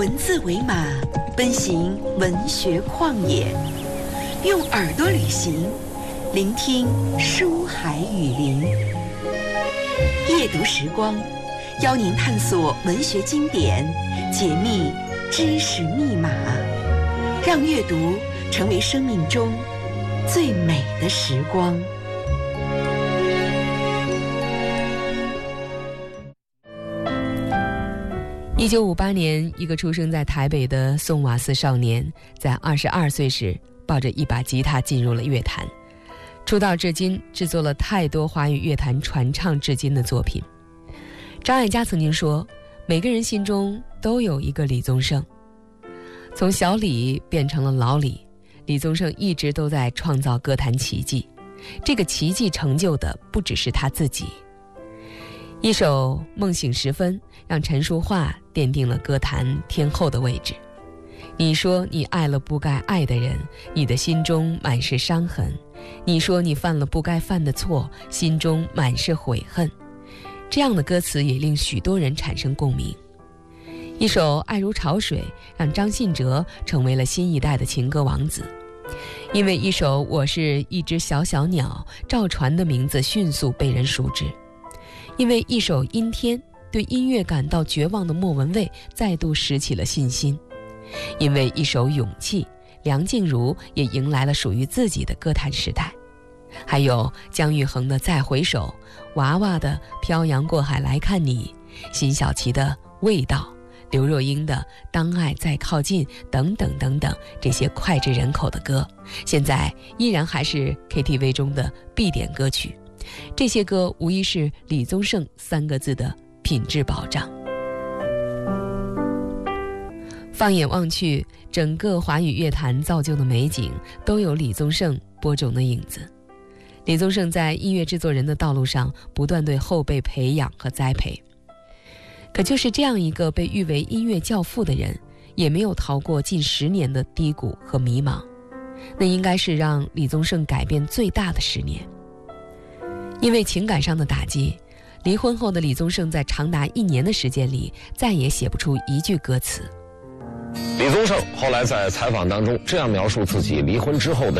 文字为马，奔行文学旷野，用耳朵旅行，聆听书海雨林。夜读时光，邀您探索文学经典，解密知识密码，让阅读成为生命中最美的时光。 1958年，一个出生在台北的宋瓦斯少年，在22岁时抱着一把吉他进入了乐坛。出道至今，制作了太多华语乐坛传唱至今的作品。张艾嘉曾经说，每个人心中都有一个李宗盛。从小李变成了老李，李宗盛一直都在创造歌坛奇迹。这个奇迹成就的不只是他自己。一首《梦醒时分》让陈淑桦奠定了歌坛天后的位置。你说你爱了不该爱的人，你的心中满是伤痕。你说你犯了不该犯的错，心中满是悔恨。这样的歌词也令许多人产生共鸣。一首《爱如潮水》让张信哲成为了新一代的情歌王子。因为一首《我是一只小小鸟》，赵传的名字迅速被人熟知。因为一首《阴天》，对音乐感到绝望的莫文蔚再度拾起了信心。因为一首《勇气》，梁静茹也迎来了属于自己的歌坛时代。还有姜育恒的《再回首》，娃娃的《漂洋过海来看你》，辛晓琪的《味道》，刘若英的《当爱再靠近》等等等等，这些脍炙人口的歌，现在依然还是 KTV 中的必点歌曲。这些歌无疑是李宗盛3个字的品质保障。放眼望去，整个华语乐坛造就的美景都有李宗盛播种的影子。李宗盛在音乐制作人的道路上不断对后辈培养和栽培。可就是这样一个被誉为音乐教父的人，也没有逃过近10年的低谷和迷茫。那应该是让李宗盛改变最大的10年。因为情感上的打击，离婚后的李宗盛在长达1年的时间里再也写不出一句歌词。 李宗盛后来在采访当中这样描述自己离婚之后的